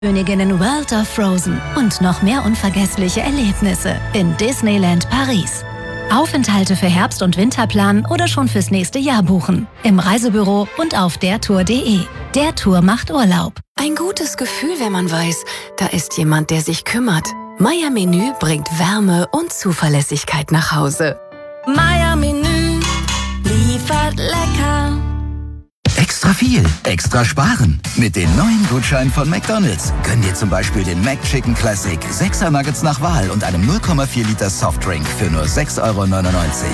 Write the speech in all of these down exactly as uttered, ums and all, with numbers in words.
Königinnen World of Frozen und noch mehr unvergessliche Erlebnisse in Disneyland Paris. Aufenthalte für Herbst- und Winterplan oder schon fürs nächste Jahr buchen. Im Reisebüro und auf dertour punkt de. Der Tour macht Urlaub. Ein gutes Gefühl, wenn man weiß, da ist jemand, der sich kümmert. Meier Menü bringt Wärme und Zuverlässigkeit nach Hause. Meier Menü liefert lecker. Extra viel, extra sparen. Mit den neuen Gutscheinen von McDonald's gönn dir zum Beispiel den McChicken Classic, sechser Nuggets nach Wahl und einem null Komma vier Liter Softdrink für nur sechs Euro neunundneunzig.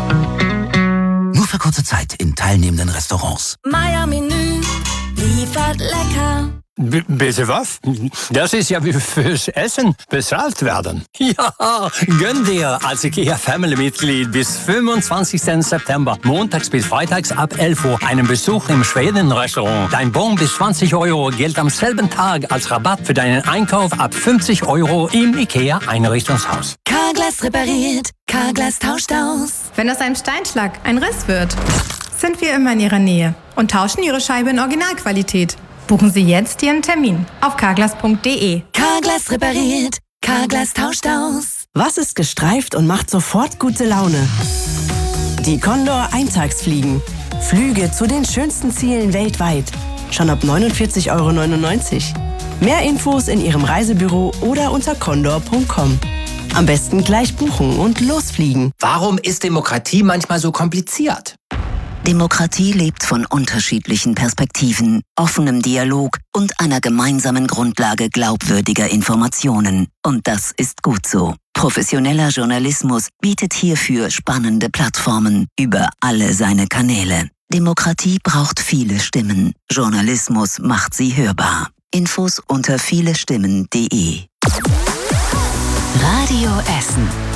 Nur für kurze Zeit in teilnehmenden Restaurants. Meier Menü liefert lecker. B- bitte was? Das ist ja wie fürs Essen bezahlt werden. Ja, gönn dir als IKEA Family-Mitglied bis fünfundzwanzigsten September, montags bis freitags ab elf Uhr, einen Besuch im Schweden-Restaurant. Dein Bon bis zwanzig Euro gilt am selben Tag als Rabatt für deinen Einkauf ab fünfzig Euro im IKEA-Einrichtungshaus. Carglass repariert, Carglass tauscht aus. Wenn aus einem Steinschlag ein Riss wird, sind wir immer in Ihrer Nähe und tauschen Ihre Scheibe in Originalqualität. Buchen Sie jetzt Ihren Termin auf carglass punkt de. Carglass repariert, Carglass tauscht aus. Was ist gestreift und macht sofort gute Laune? Die Condor Eintagsfliegen. Flüge zu den schönsten Zielen weltweit. Schon ab neunundvierzig Euro neunundneunzig. Mehr Infos in Ihrem Reisebüro oder unter condor punkt com. Am besten gleich buchen und losfliegen. Warum ist Demokratie manchmal so kompliziert? Demokratie lebt von unterschiedlichen Perspektiven, offenem Dialog und einer gemeinsamen Grundlage glaubwürdiger Informationen. Und das ist gut so. Professioneller Journalismus bietet hierfür spannende Plattformen über alle seine Kanäle. Demokratie braucht viele Stimmen. Journalismus macht sie hörbar. Infos unter vielestimmen punkt de. Radio Essen.